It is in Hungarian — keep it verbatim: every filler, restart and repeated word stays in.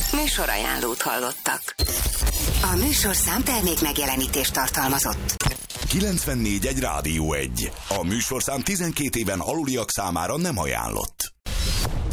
Műsorajánlót hallottak. A műsorszám termék megjelenítést tartalmazott. kilencvennégy egy Rádió egy. A műsorszám tizenkét éven aluliak számára nem ajánlott.